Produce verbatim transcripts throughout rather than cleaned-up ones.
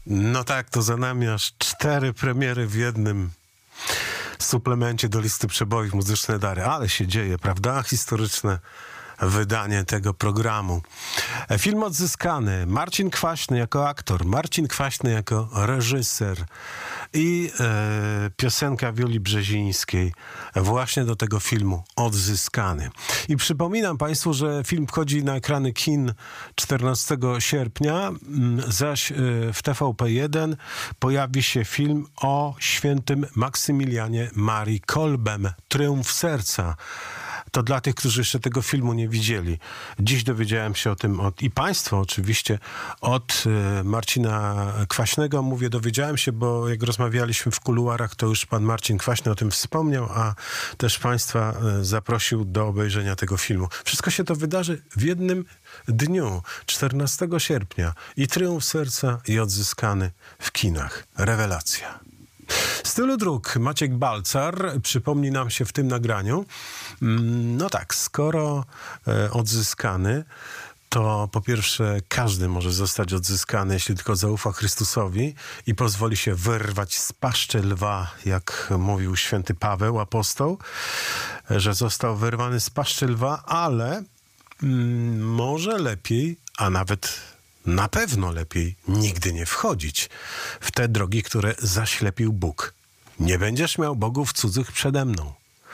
No tak, to za nami aż cztery premiery w jednym suplemencie do listy przebojów Muzyczne Dary. Ale się dzieje, prawda? Historyczne wydanie tego programu. Film odzyskany. Marcin Kwaśny jako aktor, Marcin Kwaśny jako reżyser i e, piosenka Wioli Brzezińskiej właśnie do tego filmu Odzyskany. I przypominam Państwu, że film wchodzi na ekrany kin czternastego sierpnia, zaś w T V P jeden pojawi się film o świętym Maksymilianie Marii Kolbem, Tryumf Serca. To dla tych, którzy jeszcze tego filmu nie widzieli. Dziś dowiedziałem się o tym, od, i Państwo oczywiście, od y, Marcina Kwaśnego. Mówię, dowiedziałem się, bo jak rozmawialiśmy w kuluarach, to już pan Marcin Kwaśny o tym wspomniał, a też Państwa y, zaprosił do obejrzenia tego filmu. Wszystko się to wydarzy w jednym dniu, czternastego sierpnia. I Tryumf Serca, i Odzyskany w kinach. Rewelacja. Z tylu dróg Maciek Balcar przypomni nam się w tym nagraniu. No tak, skoro e, odzyskany, to po pierwsze każdy może zostać odzyskany, jeśli tylko zaufa Chrystusowi i pozwoli się wyrwać z paszczy lwa, jak mówił święty Paweł, apostoł, że został wyrwany z paszczy lwa, ale mm, może lepiej, a nawet na pewno lepiej nigdy nie wchodzić w te drogi, które zaślepił Bóg. Nie będziesz miał bogów cudzych przede mną.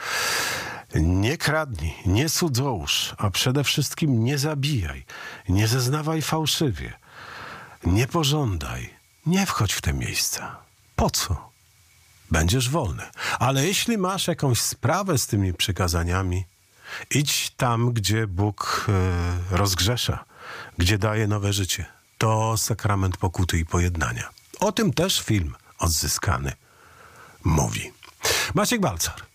Nie kradnij, nie cudzołóż, a przede wszystkim nie zabijaj, nie zeznawaj fałszywie, nie pożądaj, nie wchodź w te miejsca. Po co? Będziesz wolny. Ale jeśli masz jakąś sprawę z tymi przykazaniami, idź tam, gdzie Bóg e, rozgrzesza, gdzie daje nowe życie. To sakrament pokuty i pojednania. O tym też film Odzyskany mówi. Maciek Balcar.